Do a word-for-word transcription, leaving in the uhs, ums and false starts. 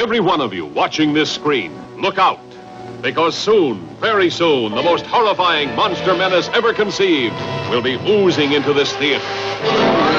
Every one of you watching this screen, look out. Because soon, very soon, the most horrifying monster menace ever conceived will be oozing into this theater.